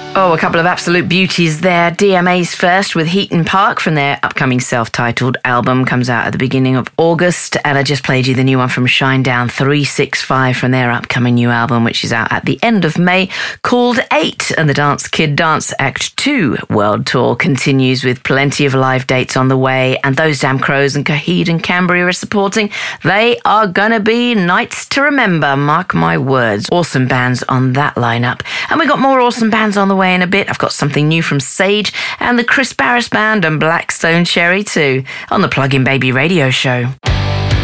Oh, a couple of absolute beauties there. DMA's first with Heaton Park from their upcoming self-titled album. Comes out at the beginning of August. And I just played you the new one from Shinedown 365 from their upcoming new album, which is out at the end of May, called 8. And the Dance Kid Dance Act 2 World Tour continues with plenty of live dates on the way. And Those Damn Crows and Coheed and Cambria are supporting. They are gonna be nights to remember, mark my words. Awesome bands on that lineup. And we got more awesome bands on the way in a bit. I've got something new from Sage and the Chris Barris Band and Blackstone Cherry too on the Plug-in Baby Radio Show.